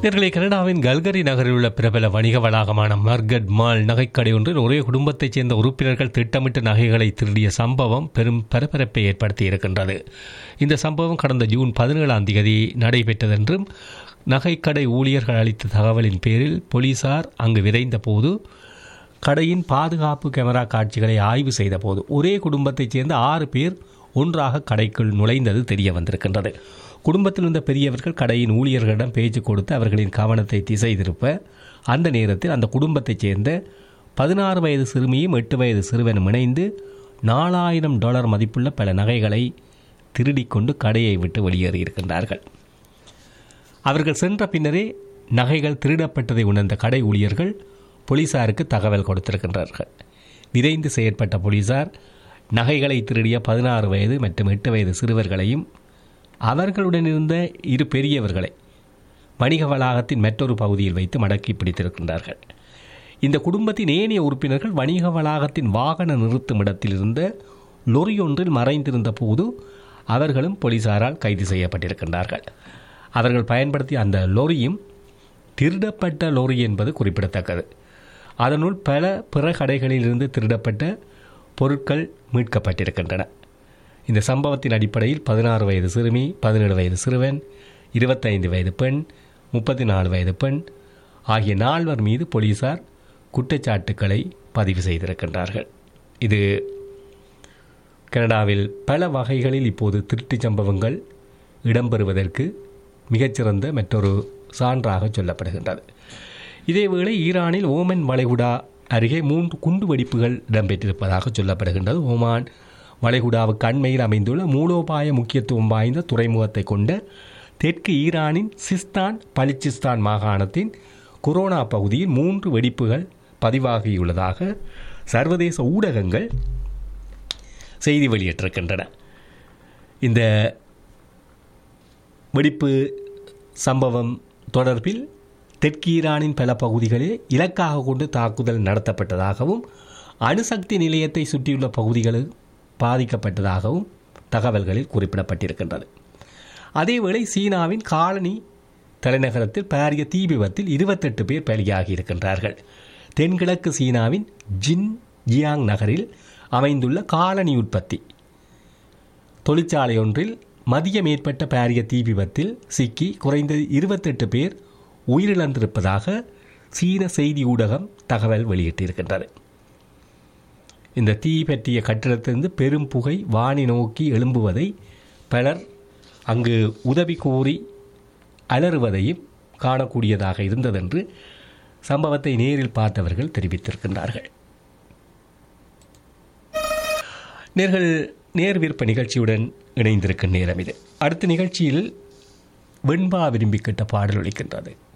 நேர்களை கனடாவின் கல்கரி நகரில் உள்ள பிரபல வணிக வளாகமான மார்கட் மால் நகைக்கடை ஒன்றில் ஒரே குடும்பத்தைச் சேர்ந்த உறுப்பினர்கள் திட்டமிட்டு நகைகளை திருடிய சம்பவம் பெரும் பரபரப்பை ஏற்படுத்தி இருக்கின்றது. இந்த சம்பவம் கடந்த ஜூன் 17ஆம் தேதி நடைபெற்றதென்றும் நகைக்கடை ஊழியர்கள் அளித்த தகவலின் பேரில் போலீசார் அங்கு விரைந்த போது கடையின் பாதுகாப்பு கேமரா காட்சிகளை ஆய்வு செய்த போது ஒரே குடும்பத்தைச் சேர்ந்த 6 பேர் ஒன்றாக கடைக்குள் நுழைந்தது தெரிய வந்திருக்கின்றது. குடும்பத்தில் இருந்த பெரியவர்கள் கடையின் ஊழியர்களிடம் பேச்சு கொடுத்து அவர்களின் கவனத்தை திசை திருப்ப அந்த நேரத்தில் அந்த குடும்பத்தைச் சேர்ந்த 16 வயது சிறுமியும் 8 வயது சிறுவனும் இணைந்து $4000 மதிப்புள்ள பல நகைகளை திருடிக்கொண்டு கடையை விட்டு வெளியேறியிருக்கின்றார்கள். அவர்கள் சென்ற பின்னரே நகைகள் திருடப்பட்டதை உணர்ந்த கடை ஊழியர்கள் போலீசாருக்கு தகவல் கொடுத்திருக்கின்றார்கள். விரைந்து செயற்பட்ட போலீசார் நகைகளை திருடிய 16 வயது மற்றும் 8 வயது சிறுவர்களையும் அவர்களுடன் இருந்த 2 பெரியவர்களை வணிக வளாகத்தின் மற்றொரு பகுதியில் வைத்து மடக்கி பிடித்திருக்கின்றார்கள். இந்த குடும்பத்தின் ஏனைய உறுப்பினர்கள் வணிக வளாகத்தின் வாகன நிறுத்தும் இடத்தில் இருந்த லொரி ஒன்றில் மறைந்திருந்த போது அவர்களும் போலீசாரால் கைது செய்யப்பட்டிருக்கின்றார்கள். அவர்கள் பயன்படுத்திய அந்த லொரியும் திருடப்பட்ட லொரி என்பது குறிப்பிடத்தக்கது. அதனுள் பல பிற கடைகளிலிருந்து திருடப்பட்ட பொருட்கள் மீட்கப்பட்டிருக்கின்றன. இந்த சம்பவத்தின் அடிப்படையில் 16 வயது சிறுமி, 17 வயது சிறுவன், 25 வயது பெண், 34 வயது பெண் ஆகிய 4 மீது போலீசார் குற்றச்சாட்டுக்களை பதிவு செய்திருக்கின்றார்கள். இது கனடாவில் பல வகைகளில் இப்போது திருட்டு சம்பவங்கள் இடம்பெறுவதற்கு மிகச்சிறந்த மற்றொரு சான்றாக சொல்லப்படுகின்றது. இதேவேளை ஈரானில் ஓமன் வளைகுடா அருகே 3 குண்டு வெடிப்புகள் இடம்பெற்றிருப்பதாக சொல்லப்படுகின்றது. ஓமான் வளைகுடாவுக்கு அண்மையில் அமைந்துள்ள மூலோபாய முக்கியத்துவம் வாய்ந்த துறைமுகத்தை கொண்ட தெற்கு ஈரானின் சிஸ்தான் பலுச்சிஸ்தான் மாகாணத்தின் கொரோனா பகுதியில் 3 வெடிப்புகள் பதிவாகியுள்ளதாக சர்வதேச ஊடகங்கள் செய்தி வெளியிட்டிருக்கின்றன. இந்த வெடிப்பு சம்பவம் தொடர்பில் தெற்கு ஈரானின் பல பகுதிகளில் இலக்காக கொண்டு தாக்குதல் நடத்தப்பட்டதாகவும் அணுசக்தி நிலையத்தை சுற்றியுள்ள பகுதிகளில் பாதிக்கப்பட்டதாகவும் தகவல்களில் குறிப்பிடப்பட்டிருக்கின்றது. அதேவேளை சீனாவின் காலனி தலைநகரத்தில் பாரிய தீ விபத்தில் 28 பேர் பலியாகி இருக்கின்றார்கள். தென்கிழக்கு சீனாவின் ஜியாங் நகரில் அமைந்துள்ள காலனி உற்பத்தி தொழிற்சாலை ஒன்றில் மதியம் ஏற்பட்ட பாரிய தீ விபத்தில் சிக்கி குறைந்தது 28 பேர் உயிரிழந்திருப்பதாக சீன செய்தி ஊடகம் தகவல் வெளியிட்டிருக்கின்றது. இந்த தீ பற்றிய கட்டிடத்திலிருந்து பெரும் புகை வானி நோக்கி எழும்புவதை பலர் அங்கு உதவி கோரி அலறுவதையும் காணக்கூடியதாக இருந்ததென்று சம்பவத்தை நேரில் பார்த்தவர்கள் தெரிவித்திருக்கின்றார்கள். நேர் விற்ப நிகழ்ச்சியுடன் இணைந்திருக்கும் நேரம் இது. அடுத்த நிகழ்ச்சியில் வெண்பா விரும்பி கேட்ட பாடல் ஒலிக்கின்றது.